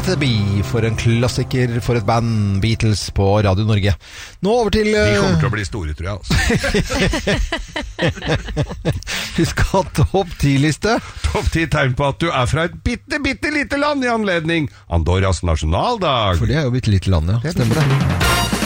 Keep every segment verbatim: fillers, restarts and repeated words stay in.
Let It Be, for en klassiker, for et band, Beatles på Radio Norge. Nå over til... Uh... De kommer til å bli store, tror jeg. Altså. Vi skal ha topp ti-liste. Topp ti tegn på at du er fra et bitte, bitte lite land i anledning Andorras nasjonaldag. For det er jo bitte lite land, ja. Det stemmer det.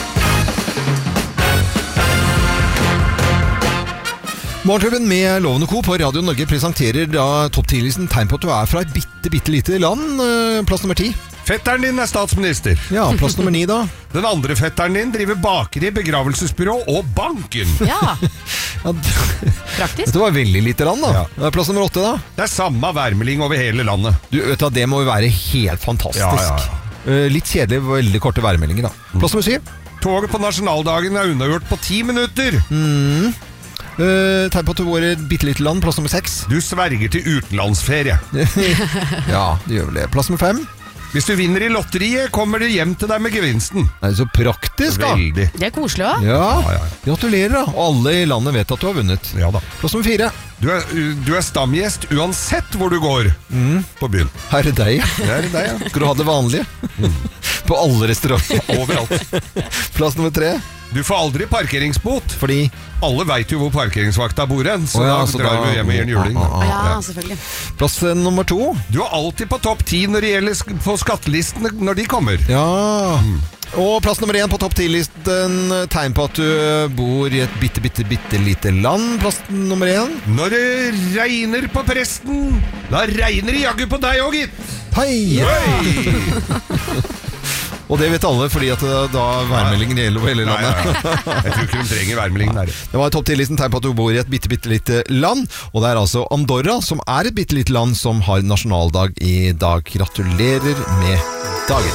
Morgenklubben med Loven og Co. på Radio Norge presenterer da topp ti-listen tegn på at du er fra et bitte, bitte lite land. Plass nummer ti. Fetteren din er statsminister. Ja, plass nummer ni da. Den andre fetteren din driver bakeri, begravelsesbyrå og banken. Ja, ja praktisk. Det var veldig lite land da. Ja. Plass nummer åtte da. Det er samme værmelding over hele landet. Du vet at det må jo være helt fantastisk. Ja, ja, ja. Litt kjedelig, veldig korte værmeldinger da. Plass nummer syv. Toget på nasjonaldagen er unnagjort på ti minutter. Mhm. Uh, tegn på at du bor i et bitte lite land. Plass nummer seks. Du sverger til utenlandsferie. Ja, det gjør vel det. Plass nummer fem. Hvis du vinner i lotteriet, kommer det hjem til deg med gevinsten. Det er så praktisk da. Veldig. Det er koselig også. Ja, Ja, ja, ja. gratulerer da. Og alle i landet vet at du har vunnet. Ja da. Plass nummer fire. Du er, du er stamgjest uansett hvor du går på byen. Her er deg. Det er deg, ja. Skal du ha det vanlige? På alle restauranter. Overalt. Plass nummer tre. Du får aldri parkeringsbot. Fordi Alle vet jo hvor parkeringsvakta bor hen, så, Å ja, da så drar da- vi hjem og gir en juling. Ah, ah, Ja, Ja. selvfølgelig. Plass eh, nummer to. Du er alltid på topp ti når det gjelder sk- på skattelistene når de kommer. Ja. Og plass nummer én på topp ti-listen. Tegn på at du eh, bor i et bitte, bitte, bitte lite land. Plass nummer én. Når det regner på presten, da regner det jaggu på deg òg, gitt. Hei! Hei! Og det vet alle, fordi at eh, da værmeldingen gjelder over hele Nei, landet. ja, ja. Jeg tror ikke de trenger værmelding der. Det var topp ti-listen tegn på at du bor i et bitte, bitte lite land. Og det er altså Andorra, som er et bitte lite land, som har nasjonaldag i dag. Gratulerer med dagen.